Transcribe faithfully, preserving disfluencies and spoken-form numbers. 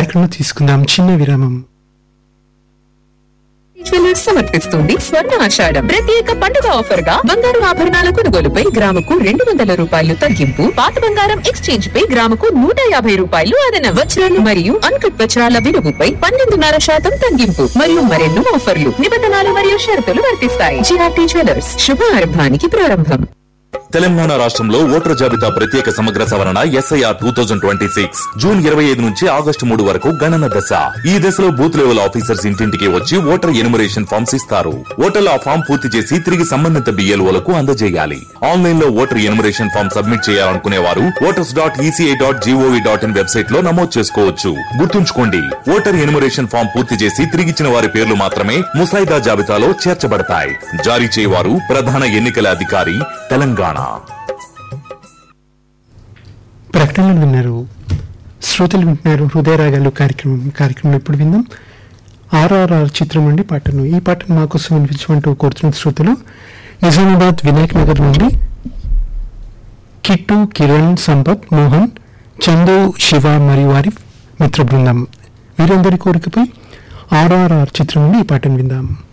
కార్యక్రమం తీసుకుందాం చిన్న విరామం. జ్యువెలర్స్ సమర్పిస్తుంది స్వర్ణ ఆషాఢం ప్రత్యేక పండుగ ఆఫర్ గా బంగారు ఆభరణాల కొనుగోలుపై గ్రాముకు రెండు వందల రూపాయలు తగ్గింపు, పాత బంగారం ఎక్స్చేంజ్ పై గ్రాముకు నూట యాభై రూపాయలు అదన, వజ్రాలు మరియు అన్కట్ వజ్రాల విలువపై పన్నెండున్నర శాతం తగ్గింపు మరియు మరెన్నో ఆఫర్లు, నిబంధనలు మరియు షరతులు వర్తిస్తాయి. జిఆర్టీ జ్యువెలర్స్ శుభారంభానికి ప్రారంభం. తెలంగాణ రాష్ట్రంలో ఓటర్ జాబితా ప్రత్యేక సమగ్ర సవరణ SIR two thousand twenty six June ఇరవై ఐదు నుంచి ఆగస్టు మూడు వరకు గణన దశ. ఈ దశలో బూత్ లెవెల్ ఆఫీసర్స్ ఇంటింటికి వచ్చి ఓటర్ ఎన్యుమరేషన్ ఫామ్స్ ఇస్తారు. ఓటర్లు ఆ ఫామ్ పూర్తి చేసి తిరిగి సంబంధిత బిఎల్ఓలకు అందజేయాలి. ఆన్లైన్ లో ఓటర్ ఎన్యుమరేషన్ ఫామ్ సబ్మిట్ చేయాలనుకునే వారు voters dot ECI dot GOV dot in website లో నమోదు చేసుకోవచ్చు. గుర్తుంచుకోండి, ఓటర్ ఎన్యుమరేషన్ ఫామ్ పూర్తి చేసి తిరిగిచ్చిన వారి పేర్లు మాత్రమే ముసాయిదా జాబితాలో చేర్చబడతాయి. జారీ చేయవారు ప్రధాన ఎన్నికల అధికారి తెలంగాణ. ప్రకటనలు విన్నారు, శ్రోతలు వింటున్నారు హృదయరాగాలు కార్యక్రమం. కార్యక్రమం ఇప్పుడు విందాం ఆర్ఆర్ఆర్ చిత్రం నుండి పాటను. ఈ పాటను మాకోసం వినిపించమంటూ కోరుతున్న శ్రోతలు నిజామాబాద్ వినాయక్ నగర్ నుండి కిట్టు, కిరణ్, సంపత్, మోహన్, చందు, శివ మరియు వారి మిత్ర బృందం. వీరందరి కోరికపై ఆర్ఆర్ఆర్ చిత్రం నుండి ఈ పాటను విందాం.